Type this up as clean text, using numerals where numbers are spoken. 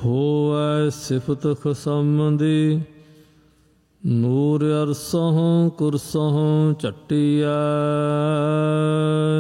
ਹੋਵੈ ਸਿਫਤ ਖਸਮ ਦੀ, ਨੂਰ ਅਰਸਹੁ ਕੁਰਸਹੁ ਝਟੀਐ।